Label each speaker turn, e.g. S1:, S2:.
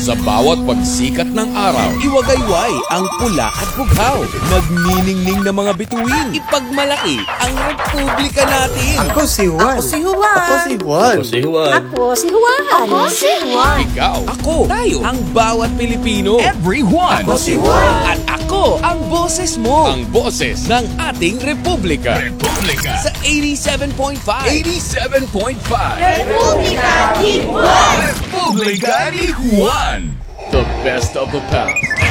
S1: Sa bawat pagsikat ng araw,
S2: Iwagayway ang pula at bughaw. Nagniningning na mga bituin. Ipagmalaki ang republika natin.
S3: Ako si Juan.
S4: Si Juan.
S3: Ako si Juan.
S5: Ako si Juan.
S4: Ako si Juan. Ako si Juan.
S1: ikaw,
S2: Ako, tayo, ang bawat Pilipino.
S1: everyone,
S2: Ako si Juan. At ako, ang boses mo.
S1: ang boses
S2: ng ating republika.
S1: Republika
S2: Sa 87.5.
S1: 87.5
S4: Republika ni Juan.
S1: Republika ni Juan. The best of the past